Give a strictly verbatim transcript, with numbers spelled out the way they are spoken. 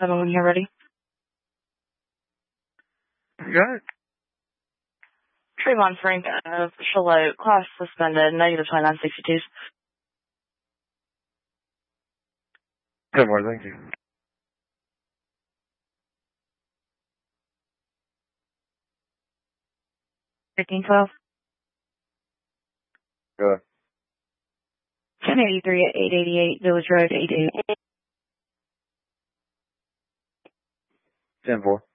seven when you're ready. Got it. Trayvon Frank of Charlotte, class suspended, negative twenty-nine sixty-two. ten more, thank you. fifteen twelve. Good. ten eighty-three at eight eighty-eight Village Road, eight eighty-eight. ten four.